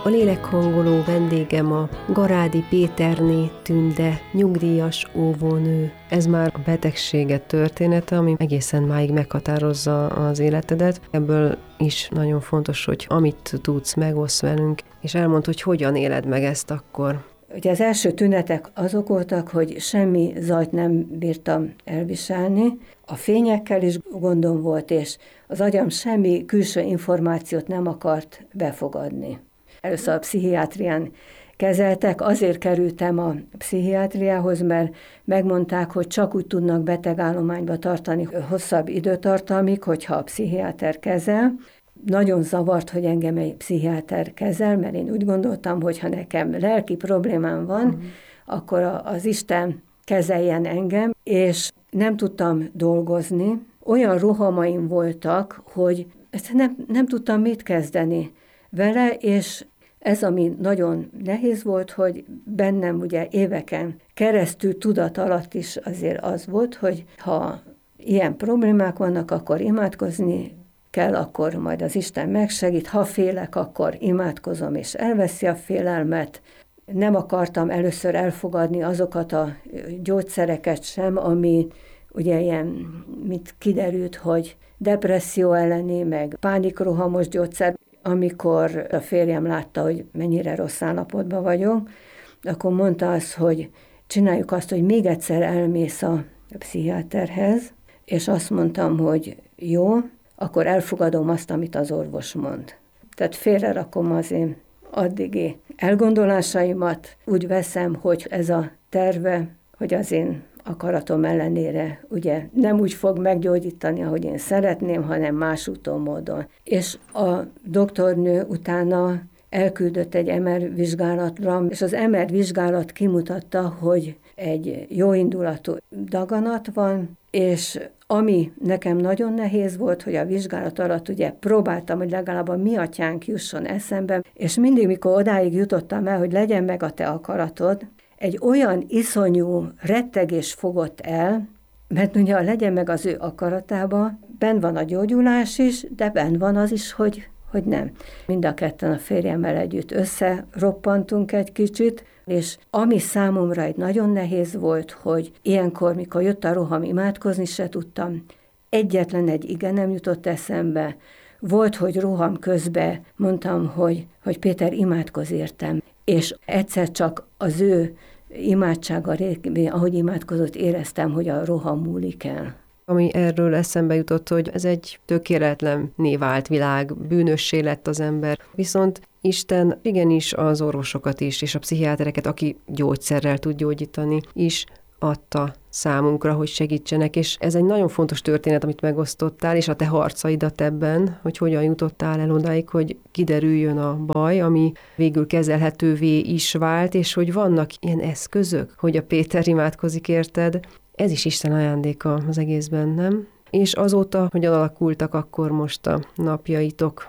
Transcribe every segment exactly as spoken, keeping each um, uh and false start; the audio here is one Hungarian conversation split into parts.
A lélekhangoló vendégem a Garádi Péterné Tünde, nyugdíjas óvónő. Ez már a betegsége története, ami egészen máig meghatározza az életedet. Ebből is nagyon fontos, hogy amit tudsz, megoszd velünk, és elmondd, hogy hogyan éled meg ezt akkor. Ugye az első tünetek azok voltak, hogy semmi zajt nem bírtam elviselni, a fényekkel is gondom volt, és az agyam semmi külső információt nem akart befogadni. Először a pszichiátrián kezeltek, azért kerültem a pszichiátriához, mert megmondták, hogy csak úgy tudnak betegállományba tartani hosszabb időtartalmig, hogyha a pszichiáter kezel. Nagyon zavart, hogy engem egy pszichiáter kezel, mert én úgy gondoltam, hogy ha nekem lelki problémám van, uh-huh. akkor az Isten kezeljen engem, és nem tudtam dolgozni. Olyan rohamaim voltak, hogy nem, nem tudtam mit kezdeni vele, és ez, ami nagyon nehéz volt, hogy bennem ugye éveken keresztül tudat alatt is azért az volt, hogy ha ilyen problémák vannak, akkor imádkozni kell, akkor majd az Isten megsegít, ha félek, akkor imádkozom, és elveszi a félelmet. Nem akartam először elfogadni azokat a gyógyszereket sem, ami ugye ilyen, mint kiderült, hogy depresszió elleni, meg pánikrohamos gyógyszer. Amikor a férjem látta, hogy mennyire rossz állapotban vagyok, akkor mondta azt, hogy csináljuk azt, hogy még egyszer elmész a pszichiáterhez, és azt mondtam, hogy jó, akkor elfogadom azt, amit az orvos mond. Tehát félrerakom az én addigi elgondolásaimat, úgy veszem, hogy ez a terve, hogy az én akaratom ellenére ugye nem úgy fog meggyógyítani, ahogy én szeretném, hanem más úton, módon. És a doktornő utána elküldött egy em er vizsgálatra, és az em er vizsgálat kimutatta, hogy egy jóindulatú daganat van, és ami nekem nagyon nehéz volt, hogy a vizsgálat alatt ugye próbáltam, hogy legalább a mi atyánk jusson eszembe, és mindig, mikor odáig jutottam el, hogy legyen meg a te akaratod, egy olyan iszonyú rettegés fogott el, mert ugye a legyen meg az ő akaratába, benn van a gyógyulás is, de benn van az is, hogy, hogy nem. Mind a ketten a férjemmel együtt összeroppantunk egy kicsit, és ami számomra egy nagyon nehéz volt, hogy ilyenkor, mikor jött a roham, imádkozni se tudtam, egyetlen egy ige nem jutott eszembe. Volt, hogy roham közben mondtam, hogy, hogy Péter, imádkozz értem, és egyszer csak az ő imádsága révén, ahogy imádkozott, éreztem, hogy a roham múlik el. Ami erről eszembe jutott, hogy ez egy tökéletlenné vált világ, bűnössé lett az ember. Viszont Isten igenis az orvosokat is, és a pszichiátereket, aki gyógyszerrel tud gyógyítani, is adta számunkra, hogy segítsenek, és ez egy nagyon fontos történet, amit megosztottál, és a te harcaidat ebben, hogy hogyan jutottál el odáig, hogy kiderüljön a baj, ami végül kezelhetővé is vált, és hogy vannak ilyen eszközök, hogy a Péter imádkozik érted. Ez is Isten ajándéka az egészben, nem? És azóta hogyan alakultak akkor most a napjaitok?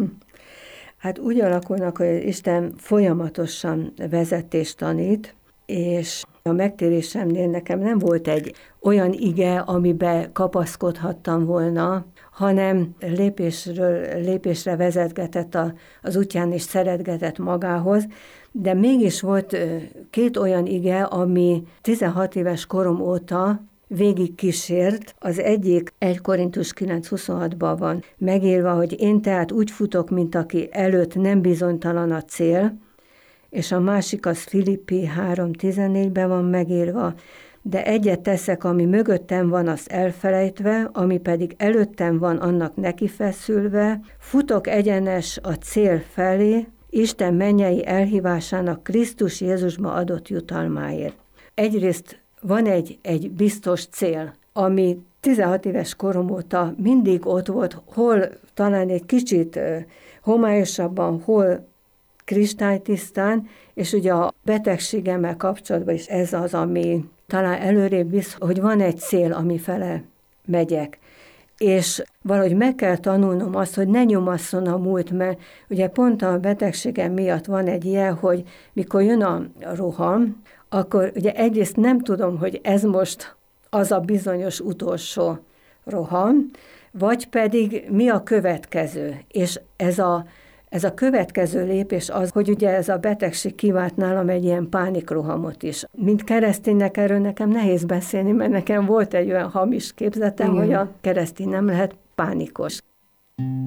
Hát úgy alakulnak, hogy Isten folyamatosan vezetést tanít, és a megtérésemnél nekem nem volt egy olyan ige, amibe kapaszkodhattam volna, hanem lépésről lépésre vezetgetett a, az útján és szeretgetett magához, de mégis volt két olyan ige, ami tizenhat éves korom óta végig kísért. Az egyik egy Korintus kilenc huszonhatban van megírva, hogy én tehát úgy futok, mint aki előtt nem bizonytalan a cél, és a másik az Filippi három tizennégyben van megírva, de egyet teszek, ami mögöttem van, azt elfelejtve, ami pedig előttem van, annak nekifeszülve, futok egyenes a cél felé, Isten mennyei elhívásának Krisztus Jézusba adott jutalmáért. Egyrészt van egy, egy biztos cél, ami tizenhat éves korom óta mindig ott volt, hol talán egy kicsit homályosabban, hol kristálytisztán, és ugye a betegségemmel kapcsolatban is ez az, ami talán előrébb visz, hogy van egy cél, ami fele megyek. És valahogy meg kell tanulnom azt, hogy ne nyomasszon a múlt, mert ugye pont a betegségem miatt van egy ilyen, hogy mikor jön a roham, akkor ugye egyrészt nem tudom, hogy ez most az a bizonyos utolsó roham, vagy pedig mi a következő. És ez a Ez a következő lépés az, hogy ugye ez a betegség kivált nálam egy ilyen pánikrohamot is. Mint kereszténynek erről nekem nehéz beszélni, mert nekem volt egy olyan hamis képzetem, igen, hogy a keresztény nem lehet pánikos.